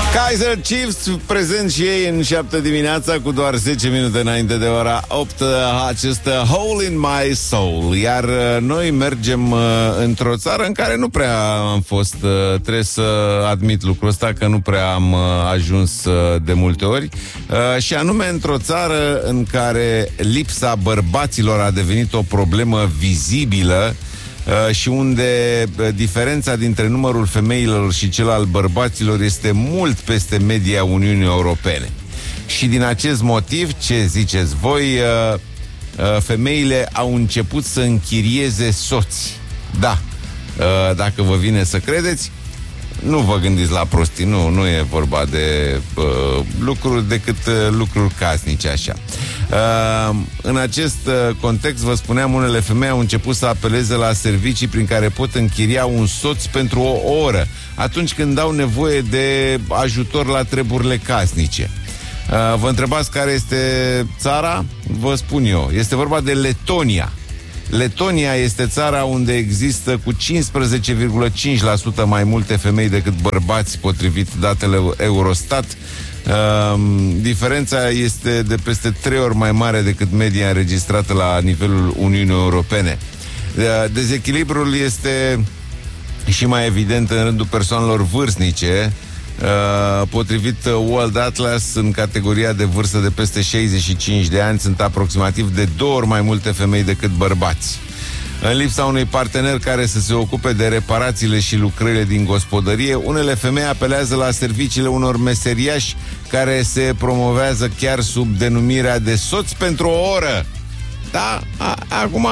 Kaiser Chiefs, prezent și ei în 7 dimineața, cu doar 10 minute înainte de ora 8, acest Hole in My Soul. Iar noi mergem într-o țară în care nu prea am fost, trebuie să admit lucrul ăsta, că nu prea am ajuns de multe ori, și anume într-o țară în care lipsa bărbaților a devenit o problemă vizibilă, și unde diferența dintre numărul femeilor și cel al bărbaților este mult peste media Uniunii Europene. Și din acest motiv, ce ziceți voi, femeile au început să închirieze soți. Da, dacă vă vine să credeți, nu vă gândiți la prostii, nu e vorba de lucruri decât lucruri casnice, așa. În acest context, vă spuneam, unele femei au început să apeleze la servicii prin care pot închiria un soț pentru o oră, atunci când au nevoie de ajutor la treburile casnice. Vă întrebați care este țara? Vă spun eu. Este vorba de Letonia. Letonia este țara unde există cu 15,5% mai multe femei decât bărbați, potrivit datele Eurostat. Diferența este de peste 3 ori mai mare decât media înregistrată la nivelul Uniunii Europene. Dezechilibrul este și mai evident în rândul persoanelor vârstnice. Potrivit World Atlas, în categoria de vârstă de peste 65 de ani sunt aproximativ de 2 ori mai multe femei decât bărbați. În lipsa unui partener care să se ocupe de reparațiile și lucrările din gospodărie, unele femei apelează la serviciile unor meseriași care se promovează chiar sub denumirea de soț pentru o oră. Da, acum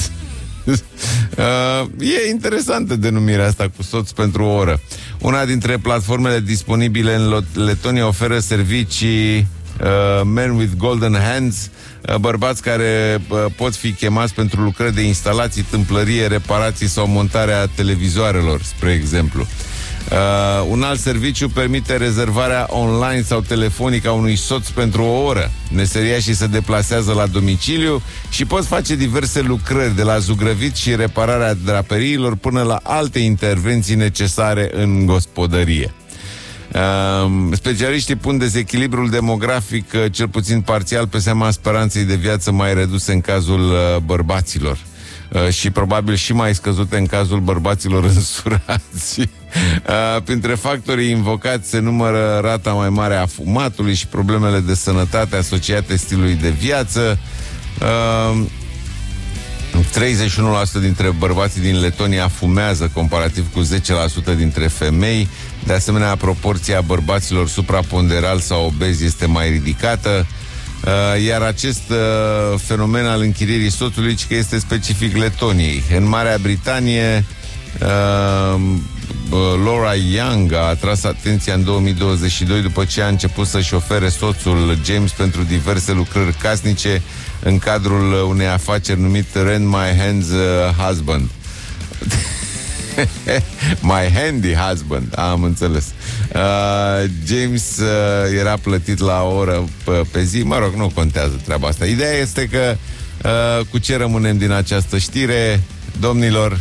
e interesantă denumirea asta cu soț pentru o oră. Una dintre platformele disponibile în Letonia oferă servicii Men with Golden Hands, bărbați care pot fi chemați pentru lucrări de instalații, tâmplărie, reparații sau montarea televizoarelor, spre exemplu. Un alt serviciu permite rezervarea online sau telefonică a unui soț pentru o oră. Meseriașii se deplasează la domiciliu și pot face diverse lucrări, de la zugrăvit și repararea draperiilor până la alte intervenții necesare în gospodărie. Specialiștii pun dezechilibrul demografic, cel puțin parțial, pe seama speranței de viață mai reduse în cazul bărbaților și probabil și mai scăzute în cazul bărbaților însurați. Printre factorii invocați se numără rata mai mare a fumatului și problemele de sănătate asociate stilului de viață. 31% dintre bărbații din Letonia fumează, comparativ cu 10% dintre femei. De asemenea, proporția bărbaților supraponderali sau obezi este mai ridicată. Iar acest fenomen al închirierii soțului că este specific Letoniei. În Marea Britanie, Laura Young a atras atenția în 2022 după ce a început să-și ofere soțul James pentru diverse lucrări casnice în cadrul unei afaceri numit Rent My Hands Husband. My Handy Husband, am înțeles. James era plătit la o oră pe zi. Mă rog, nu contează treaba asta. Ideea este că cu ce rămânem din această știre, domnilor?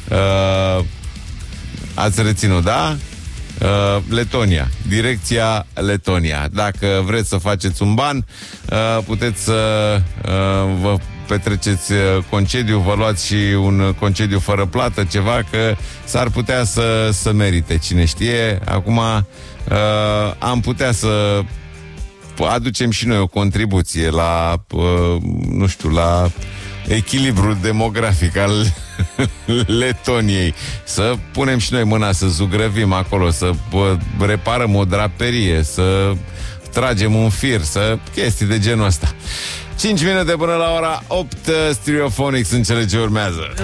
Ați reținut, da? Letonia, direcția Letonia. Dacă vreți să faceți un ban, puteți să vă petreceți concediu, vă luați și un concediu fără plată, ceva, că s-ar putea să merite, cine știe. Acum am putea să aducem și noi o contribuție la, nu știu, la echilibrul demografic al Letoniei. Să punem și noi mâna să zugrăvim acolo, să reparăm o draperie, să tragem un fir, să chestii de genul ăsta. 5 minute până la ora 8, Stereophonics în cele ce urmează.